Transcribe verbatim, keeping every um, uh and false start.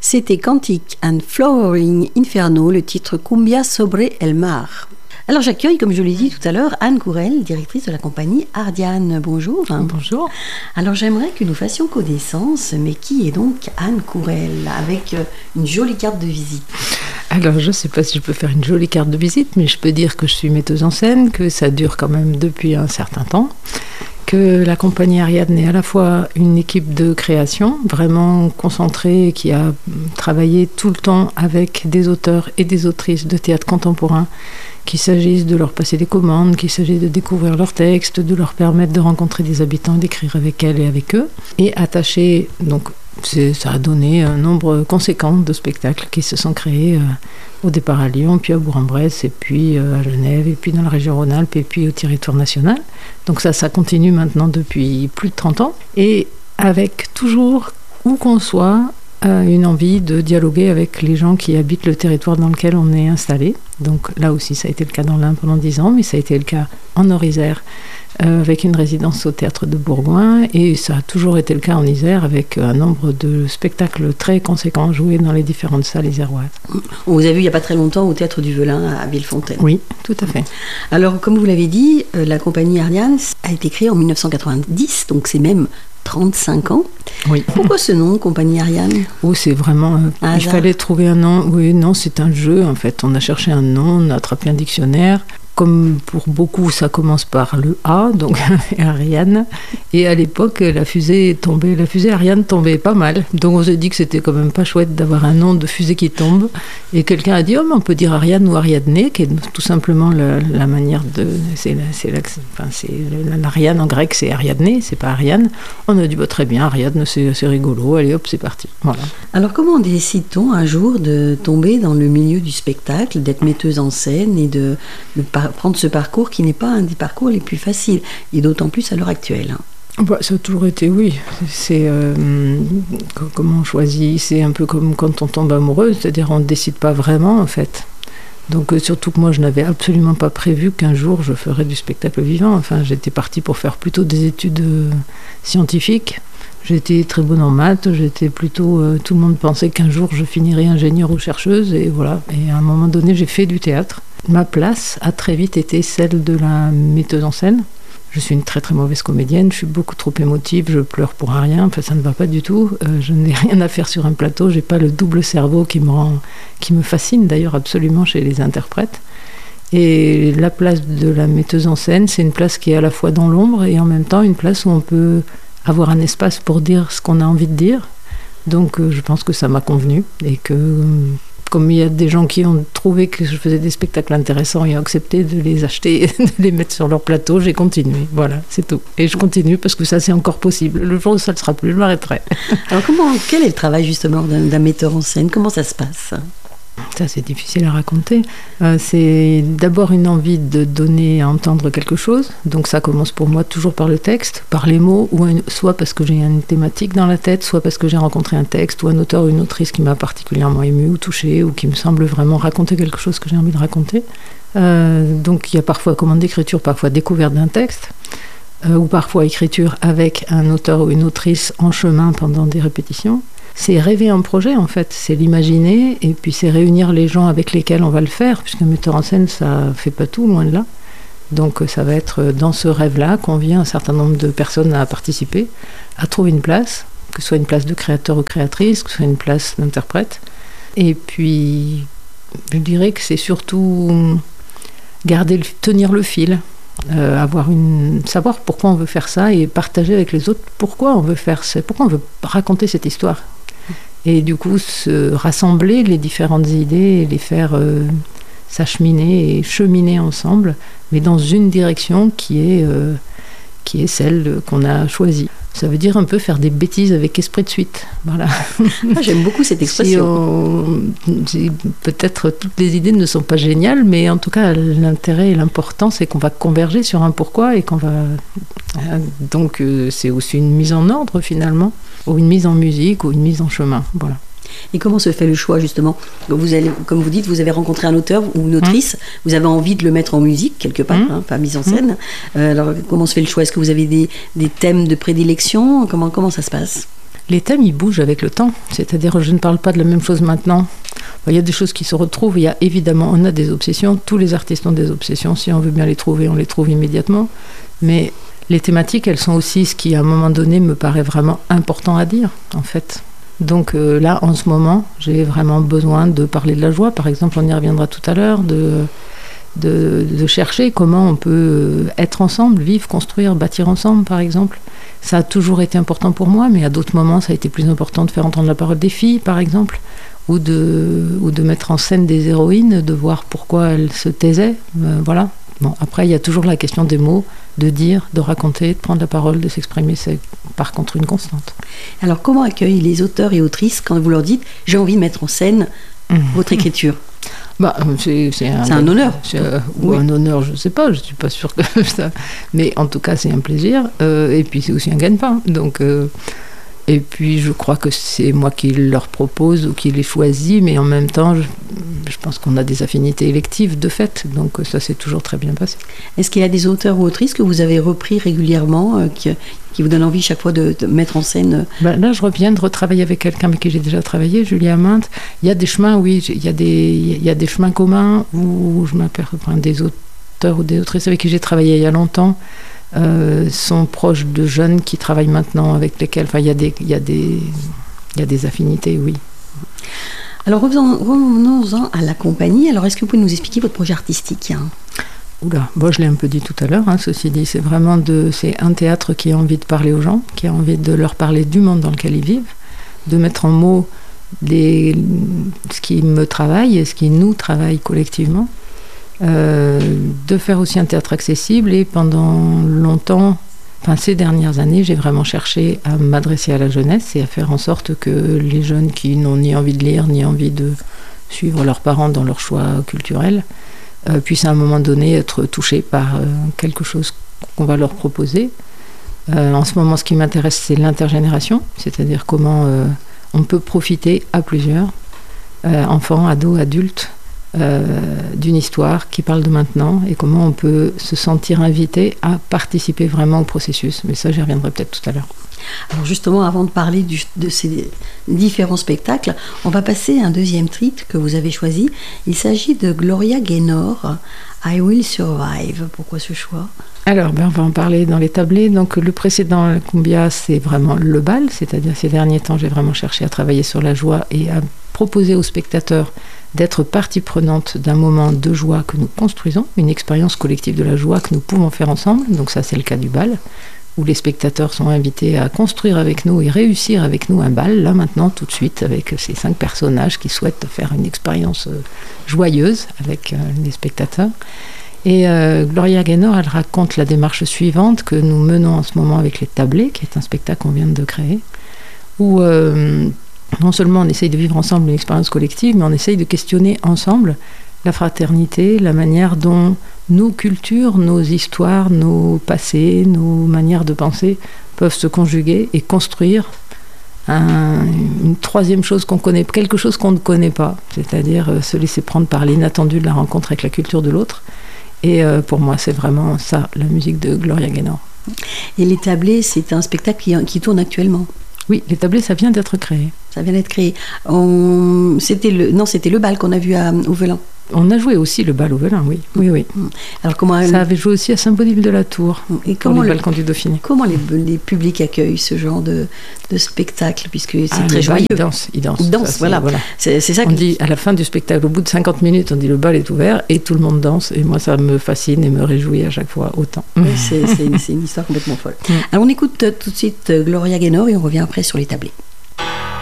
C'était Cantic and Flowering Inferno, le titre Cumbia sobre el mar. Alors j'accueille, comme je l'ai dit tout à l'heure, Anne Courel, directrice de la compagnie Ardian. Bonjour. Bonjour. Alors j'aimerais que nous fassions connaissance, mais qui est donc Anne Courel, avec une jolie carte de visite? Alors je ne sais pas si je peux faire une jolie carte de visite, mais je peux dire que je suis metteuse en scène, que ça dure quand même depuis un certain temps, que la compagnie Ariadne est à la fois une équipe de création vraiment concentrée, qui a travaillé tout le temps avec des auteurs et des autrices de théâtre contemporain, qu'il s'agisse de leur passer des commandes, qu'il s'agisse de découvrir leurs textes, de leur permettre de rencontrer des habitants, d'écrire avec elles et avec eux, et attaché, donc c'est, ça a donné un nombre conséquent de spectacles qui se sont créés euh, au départ à Lyon, puis à Bourg-en-Bresse, et puis euh, à Genève, et puis dans la région Rhône-Alpes, et puis au territoire national. Donc ça, ça continue maintenant depuis plus de trente ans, et avec toujours, où qu'on soit, une envie de dialoguer avec les gens qui habitent le territoire dans lequel on est installé. Donc là aussi, ça a été le cas dans l'Ain pendant dix ans, mais ça a été le cas en Nord-Isère, euh, avec une résidence au théâtre de Bourgoin, et ça a toujours été le cas en Isère, avec un nombre de spectacles très conséquents joués dans les différentes salles iséroises. On vous a vu il n'y a pas très longtemps au théâtre du Velin à Villefontaine. Oui, tout à fait. Alors, comme vous l'avez dit, la compagnie Ardian a été créée en dix-neuf cent quatre-vingt-dix, donc c'est même trente-cinq ans. Oui. Pourquoi ce nom, compagnie Ariane? Oh, c'est vraiment... Euh, il fallait trouver un nom. Oui, non, c'est un jeu, en fait. On a cherché un nom, on a attrapé un dictionnaire. Comme pour beaucoup, ça commence par le A, donc Ariane. Et à l'époque, la fusée tombait, la fusée Ariane tombait pas mal. Donc on s'est dit que c'était quand même pas chouette d'avoir un nom de fusée qui tombe. Et quelqu'un a dit, oh, mais on peut dire Ariane ou Ariadné, qui est tout simplement la, la manière de... C'est, la, c'est, la, enfin, c'est l'Ariane en grec, c'est Ariadné, c'est pas Ariane. On a dit, bah, très bien, Ariadne, c'est, c'est rigolo. Allez, hop, c'est parti. Voilà. Alors comment décide-t-on un jour de tomber dans le milieu du spectacle, d'être metteuse en scène et de, de par- prendre ce parcours qui n'est pas un des parcours les plus faciles, et d'autant plus à l'heure actuelle? Bah, ça a toujours été, oui. C'est euh, comment on choisit. C'est un peu comme quand on tombe amoureux, c'est-à-dire on ne décide pas vraiment, en fait. Donc euh, surtout que moi, je n'avais absolument pas prévu qu'un jour je ferais du spectacle vivant. Enfin, j'étais partie pour faire plutôt des études euh, scientifiques. J'étais très bonne en maths, j'étais plutôt... Euh, tout le monde pensait qu'un jour je finirais ingénieure ou chercheuse, et voilà. Et à un moment donné, j'ai fait du théâtre. Ma place a très vite été celle de la metteuse en scène. Je suis une très très mauvaise comédienne, je suis beaucoup trop émotive, je pleure pour un rien, enfin ça ne va pas du tout. Euh, je n'ai rien à faire sur un plateau, j'ai pas le double cerveau qui me rend, qui me fascine d'ailleurs absolument chez les interprètes. Et la place de la metteuse en scène, c'est une place qui est à la fois dans l'ombre et en même temps une place où on peut avoir un espace pour dire ce qu'on a envie de dire. Donc euh, je pense que ça m'a convenu et que... Euh, Comme il y a des gens qui ont trouvé que je faisais des spectacles intéressants et ont accepté de les acheter et de les mettre sur leur plateau, j'ai continué. Voilà, c'est tout. Et je continue parce que ça, c'est encore possible. Le jour où ça ne le sera plus, je m'arrêterai. Alors, comment, quel est le travail justement d'un, d'un metteur en scène? Comment ça se passe? Ça, c'est difficile à raconter. Euh, c'est d'abord une envie de donner à entendre quelque chose. Donc ça commence pour moi toujours par le texte, par les mots, ou un, soit parce que j'ai une thématique dans la tête, soit parce que j'ai rencontré un texte ou un auteur ou une autrice qui m'a particulièrement émue ou touchée, ou qui me semble vraiment raconter quelque chose que j'ai envie de raconter. Euh, donc il y a parfois commande d'écriture, parfois découverte d'un texte, euh, ou parfois écriture avec un auteur ou une autrice en chemin pendant des répétitions. C'est rêver un projet, en fait, c'est l'imaginer, et puis c'est réunir les gens avec lesquels on va le faire, puisqu'un metteur en scène, ça fait pas tout, loin de là. Donc ça va être dans ce rêve-là qu'on vient un certain nombre de personnes à participer, à trouver une place, que ce soit une place de créateur ou créatrice, que ce soit une place d'interprète. Et puis, je dirais que c'est surtout garder, le, tenir le fil, euh, avoir une, savoir pourquoi on veut faire ça et partager avec les autres pourquoi on veut faire ça, pourquoi on veut raconter cette histoire. Et du coup, se rassembler les différentes idées et les faire euh, s'acheminer et cheminer ensemble, mais dans une direction qui est, euh, qui est celle qu'on a choisie. Ça veut dire un peu faire des bêtises avec esprit de suite. Voilà. Ah, j'aime beaucoup cette expression. Si on, si peut-être toutes les idées ne sont pas géniales, mais en tout cas, l'intérêt et l'important, c'est qu'on va converger sur un pourquoi et qu'on va... Donc, c'est aussi une mise en ordre, finalement, ou une mise en musique, ou une mise en chemin. Voilà. Et comment se fait le choix, justement? Vous allez, comme vous dites, vous avez rencontré un auteur ou une autrice, mmh. vous avez envie de le mettre en musique, quelque part, mmh. hein, pas mise en scène. Mmh. Euh, alors, comment se fait le choix? Est-ce que vous avez des, des thèmes de prédilection? Comment, comment ça se passe? Les thèmes, ils bougent avec le temps. C'est-à-dire, je ne parle pas de la même chose maintenant. Il y a des choses qui se retrouvent. Il y a évidemment, on a des obsessions. Tous les artistes ont des obsessions. Si on veut bien les trouver, on les trouve immédiatement. Mais les thématiques, elles sont aussi ce qui, à un moment donné, me paraît vraiment important à dire, en fait. Donc euh, là, en ce moment, j'ai vraiment besoin de parler de la joie. Par exemple, on y reviendra tout à l'heure, de, de, de chercher comment on peut être ensemble, vivre, construire, bâtir ensemble, par exemple. Ça a toujours été important pour moi, mais à d'autres moments, ça a été plus important de faire entendre la parole des filles, par exemple, ou de, ou de mettre en scène des héroïnes, de voir pourquoi elles se taisaient. Euh, voilà. Bon, après, il y a toujours la question des mots, de dire, de raconter, de prendre la parole, de s'exprimer. C'est par contre une constante. Alors, comment accueillent les auteurs et autrices quand vous leur dites « j'ai envie de mettre en scène mmh. votre écriture » Bah, c'est, c'est, un, c'est un honneur. C'est, euh, ou oui. un honneur, je ne sais pas, je ne suis pas sûre que ça. Mais en tout cas, c'est un plaisir. Euh, et puis, c'est aussi un gagne-pain. Donc, euh, et puis, je crois que c'est moi qui leur propose ou qui les choisis. Mais en même temps, je, je pense qu'on a des affinités électives de fait. Donc, ça s'est toujours très bien passé. Est-ce qu'il y a des auteurs ou autrices que vous avez repris régulièrement, euh, qui, qui vous donnent envie chaque fois de, de mettre en scène euh... ben Là, je reviens de retravailler avec quelqu'un avec qui j'ai déjà travaillé, Julie Aminte. Il y a des chemins, oui, il y a des, il y a des chemins communs où je m'aperçois, enfin, des auteurs ou des autrices avec qui j'ai travaillé il y a longtemps euh, sont proches de jeunes qui travaillent maintenant, avec lesquels, enfin, il y a des, il y a des, il y a des affinités, oui. Alors, revenons-en à la compagnie. Alors, est-ce que vous pouvez nous expliquer votre projet artistique, hein? Oula, bon, je l'ai un peu dit tout à l'heure, hein, ceci dit, c'est vraiment de, c'est un théâtre qui a envie de parler aux gens, qui a envie de leur parler du monde dans lequel ils vivent, de mettre en mots les, ce qui me travaille et ce qui nous travaille collectivement, euh, de faire aussi un théâtre accessible. Et pendant longtemps, enfin ces dernières années, j'ai vraiment cherché à m'adresser à la jeunesse et à faire en sorte que les jeunes qui n'ont ni envie de lire, ni envie de suivre leurs parents dans leurs choix culturels, Euh, puissent à un moment donné être touchés par euh, quelque chose qu'on va leur proposer. Euh, en ce moment, ce qui m'intéresse, c'est l'intergénération, c'est-à-dire comment euh, on peut profiter à plusieurs, euh, enfants, ados, adultes, euh, d'une histoire qui parle de maintenant et comment on peut se sentir invité à participer vraiment au processus. Mais ça, j'y reviendrai peut-être tout à l'heure. Alors justement, avant de parler du, de ces différents spectacles, on va passer à un deuxième titre que vous avez choisi. Il s'agit de Gloria Gaynor, I Will Survive. Pourquoi ce choix ? Alors, ben, on va en parler dans les tablés. Donc, le précédent, la cumbia, c'est vraiment le bal, c'est-à-dire ces derniers temps, j'ai vraiment cherché à travailler sur la joie et à proposer aux spectateurs d'être partie prenante d'un moment de joie que nous construisons, une expérience collective de la joie que nous pouvons faire ensemble. Donc ça, c'est le cas du bal, où les spectateurs sont invités à construire avec nous et réussir avec nous un bal, là maintenant, tout de suite, avec ces cinq personnages qui souhaitent faire une expérience joyeuse avec euh, les spectateurs. Et euh, Gloria Gaynor, elle raconte la démarche suivante que nous menons en ce moment avec les tablés, qui est un spectacle qu'on vient de créer, où euh, non seulement on essaye de vivre ensemble une expérience collective, mais on essaye de questionner ensemble la fraternité, la manière dont nos cultures, nos histoires, nos passés, nos manières de penser peuvent se conjuguer et construire un, une troisième chose qu'on connaît, quelque chose qu'on ne connaît pas, c'est-à-dire euh, se laisser prendre par l'inattendu de la rencontre avec la culture de l'autre. Et euh, pour moi, c'est vraiment ça, la musique de Gloria Gaynor. Et Les Tablés, c'est un spectacle qui, qui tourne actuellement. Oui, Les Tablés, ça vient d'être créé. Ça vient d'être créé. On... C'était le... Non, c'était le bal qu'on a vu à Auvelin. On a joué aussi le bal au Velin, oui. oui, oui. Alors comment elle... Ça avait joué aussi à Saint-Baudile-de-la-Tour, et comment le le balcon du Dauphiné. Comment les, les publics accueillent ce genre de, de spectacle, puisque c'est ah, très joyeux. Ils dansent, ils dansent. Ils dansent, ça, voilà. voilà. C'est, c'est ça on que... dit, à la fin du spectacle, au bout de cinquante minutes, on dit le bal est ouvert et tout le monde danse. Et moi, ça me fascine et me réjouit à chaque fois autant. Oui, c'est, c'est, une, c'est une histoire complètement folle. Mm. Alors on écoute tout de suite Gloria Gaynor et on revient après sur Les Tablés.